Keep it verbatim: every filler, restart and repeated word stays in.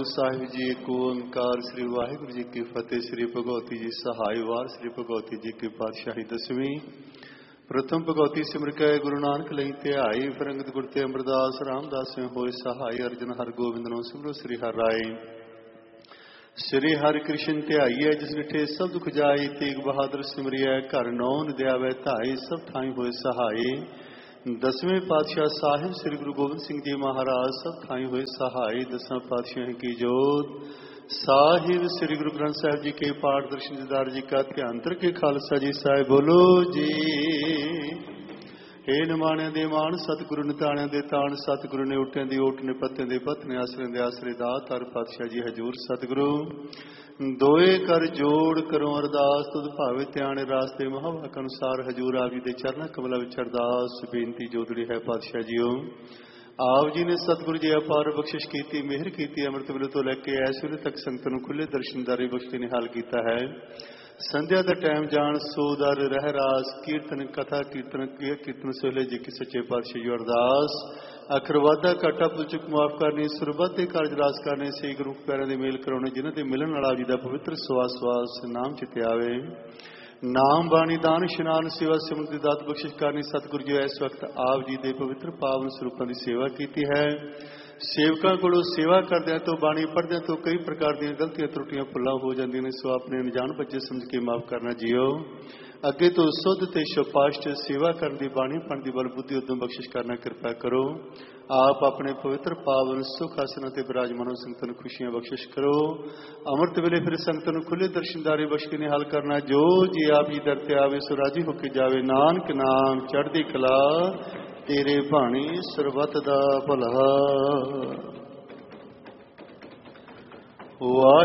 ਸਾਹਿਬ ਜੀ ਇੱਕ ਓੰਕਾਰ ਸ੍ਰੀ ਵਾਹਿਗੁਰੂ ਜੀ ਕੀ ਫਤਿਹ। ਸ੍ਰੀ ਭਗਵਤੀ ਜੀ ਸਹਾਇ ਵਾਰ ਸ੍ਰੀ ਭਗਵਤੀ ਜੀ ਕੀ ਪਾਤਸ਼ਾਹੀ ਦਸਵੀਂ। ਪ੍ਰਥਮ ਭਗਵਤੀ ਸਿਮਰ ਕੇ ਗੁਰੂ ਨਾਨਕ ਲਈ ਧਿਆਈ। ਫਿਰ ਅੰਗਦ ਗੁਰ ਤੇ ਅਮਰਦਾਸ ਰਾਮਦਾਸ ਹੋਏ ਸਹਾਈ। ਅਰਜਨ ਹਰ ਗੋਬਿੰਦ ਨੂੰ ਸਿਮਰੋ ਸ੍ਰੀ ਹਰਿ ਰਾਏ। ਸ੍ਰੀ ਹਰਿ ਕ੍ਰਿਸ਼ਨ ਧਿਆਈਐ ਜਿਸ ਮਿਠੇ ਸਭ ਦੁਖ ਜਾਈ। ਤੇਗ ਬਹਾਦਰ ਸਿਮਰਿਐ ਘਰ ਨੌ ਨਿਦਿਆਵੈ ਧਾਈ। ਸਭ ਥਾਈ ਹੋਏ ਸਹਾਈ। ਦਸਵੇਂ ਪਾਤਸ਼ਾਹ ਸਾਹਿਬ ਸ੍ਰੀ ਗੁਰੂ ਗੋਬਿੰਦ ਸਿੰਘ ਜੀ ਮਹਾਰਾਜ ਸਭ ਥਾਈ ਹੋਏ ਸਹਾਈ। ਦਸਾਂ ਪਾਤਸ਼ਾਹਾਂ ਕੀ ਜੋਤ ਸਾਹਿਬ ਸ੍ਰੀ ਗੁਰੂ ਗ੍ਰੰਥ ਸਾਹਿਬ ਜੀ ਕੇ ਪਾਠ ਦਰਸ਼ਨ ਦੀਦਾਰ ਜੀ का ਧਿਆਨ ਧਰ ਕੇ ਖਾਲਸਾ ਜੀ ਸਾਹਿਬ ਬੋਲੋ ਜੀ। हे ਨਿਮਾਣਿਆਂ ਦੇ ਮਾਣ ਸਤਿਗੁਰੂ ਨਿਤਾਣਿਆਂ ਦੇ ਤਾਣ। ਸਤਿਗੁਰੂ ਨੇ ਓਟਿਆਂ ਦੀ ਓਟ ਨੇ ਪੱਤਿਆਂ ਦੇ ਪੱਤ ਨੇ ਆਸਰੇ ਦੇ ਆਸਰੇ ਦਾਤ ਹਰ ਪਾਤਸ਼ਾਹ ਜੀ ਹਜੂਰ ਸਤਿਗੁਰੂ ਦੋਏ ਕਰ ਜੋੜ ਕਰੋ ਅਰਦਾਸ। ਤੁਧ ਭਾਵੇ ਧਿਆਨ ਰਾਸਤੇ ਮਹਾਵਾਕ ਅਨੁਸਾਰ ਹਜੂਰ ਆਪ ਜੀ ਦੇ ਚਰਨਾਂ ਕਮਲਾਂ ਵਿੱਚ ਅਰਦਾਸ ਬੇਨਤੀ ਜੋਦੜੀ ਹੈ। ਪਾਤਸ਼ਾਹ ਜੀਓ ਆਪ ਜੀ ਨੇ ਸਤਿਗੁਰੂ ਜੀ ਅਪਾਰ ਬਖਸ਼ਿਸ਼ ਕੀਤੀ, ਮਿਹਰ ਕੀਤੀ। ਅੰਮ੍ਰਿਤ ਵੇਲੇ ਤੋਂ ਲੈ ਕੇ ਇਸ ਵੇਲੇ ਤੱਕ ਸੰਗਤ ਨੂੰ ਖੁੱਲੇ ਦਰਸ਼ਨਦਾਰੀ ਬਖਸ਼ੀ ਨਿਹਾਲ ਕੀਤਾ ਹੈ। ਸੰਧਿਆ ਦਾ ਟਾਈਮ ਜਾਣ ਸੋਦਰ ਰਹਿ ਰਾਸ ਕੀਰਤਨ ਕਥਾ ਕੀਰਤਨ ਕੀਰਤਨ ਸੋਲੇ ਜੀ ਕੀ ਸੱਚੇ ਪਾਤਸ਼ਾਹ ਜੀ ਅਰਦਾਸ। ਅਖਰ ਵਾਧਾ ਘਾਟਾ ਭੁੱਲ ਚੁੱਕ ਮਾਫ ਕਰਨੀ। ਸੁਰਬਤ ਦੇ ਕਾਰਜ ਰਾਸ ਕਰਨੇ। ਸਹੀ ਗੁਰੂ ਪਿਆਰਿਆਂ ਦੇ ਮੇਲ ਕਰਾਉਣੇ ਜਿਨ੍ਹਾਂ ਦੇ ਮਿਲਣ ਨਾਲ ਆਪ ਜੀ ਦਾ ਪਵਿੱਤਰ ਸਵਾਸ ਸਵਾਸ ਨਾਮ ਚਿਤੇ ਆਵੇ। ਨਾਮ ਬਾਣੀ ਦਾਨ ਇਸ਼ਨਾਨ ਸੇਵਾ ਸਿਮਰਨ ਦੀ ਦਾਤ ਬਖਸ਼ਿਸ਼ ਕਰਨੀ। ਸਤਿਗੁਰੂ ਜੀ ਇਸ ਵਕਤ ਆਪ ਜੀ ਦੇ ਪਵਿੱਤਰ ਪਾਵਨ ਸਰੂਪਾਂ ਦੀ ਸੇਵਾ ਕੀਤੀ ਹੈ। ਸੇਵਕਾਂ ਕੋਲੋਂ ਸੇਵਾ ਕਰਦਿਆਂ ਤੋਂ ਬਾਣੀ ਪੜ੍ਹਦਿਆਂ ਤੋਂ ਕਈ ਪ੍ਰਕਾਰ ਦੀਆਂ ਗਲਤੀਆਂ ਤਰੁੱਟੀਆਂ ਭੁੱਲਾਂ ਹੋ ਜਾਂਦੀਆਂ ਨੇ। ਸੋ ਆਪਣੇ ਅਣਜਾਣ ਬੱਚੇ ਸਮਝ ਕੇ ਮਾਫ ਕਰਨਾ ਜੀਓ। ਅੱਗੇ ਤੋਂ ਸੁੱਧ ਤੇ ਸ਼ਪਾਸ਼ਟ ਸੇਵਾ ਕਰਨ ਦੀ ਬਾਣੀ ਪੜ੍ਹਨ ਦੀ ਬਲ ਬੁੱਧੀ ਉਦੋਂ ਬਖਸ਼ਿਸ਼ ਕਰਨਾ ਕਿਰਪਾ ਕਰੋ। ਆਪ ਆਪਣੇ ਪਵਿੱਤਰ ਪਾਵਨ ਸੁਖ ਆਸਨਾਂ ਤੇ ਬਿਰਾਜਮਾਨ ਸੰਗਤਾਂ ਨੂੰ ਖੁਸ਼ੀਆਂ ਬਖਸ਼ਿਸ਼ ਕਰੋ। ਅੰਮ੍ਰਿਤ ਵੇਲੇ ਫਿਰ ਸੰਗਤਾਂ ਨੂੰ ਖੁੱਲੇ ਦਰਸ਼ਨਦਾਰੀ ਬਖਸ਼ ਕੇ ਨਿਹਾਲ ਕਰਨਾ। ਜੋ ਜੀ ਆਪ ਜੀ ਦਰ ਤੇ ਆਵੇ ਸੋ ਰਾਜੀ ਹੋ ਕੇ ਜਾਵੇ। ਨਾਨਕ ਨਾਮ ਚੜ੍ਹਦੀ ਕਲਾ ਤੇਰੇ ਭਾਣੀ ਸਰਬੱਤ ਦਾ ਭਲਾ।